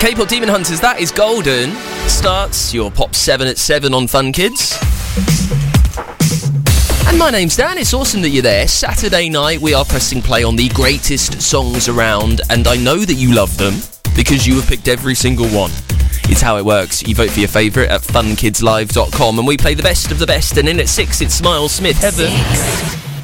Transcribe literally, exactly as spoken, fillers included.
K-pop Demon Hunters, that is Golden. Starts your Pop seven at seven on Fun Kids. And my name's Dan, it's awesome that you're there. Saturday night, we are pressing play on the greatest songs around, and I know that you love them because you have picked every single one. It's how it works. You vote for your favourite at fun kids live dot com, and we play the best of the best. And in at six, it's Miles Smith. Heaven. Six.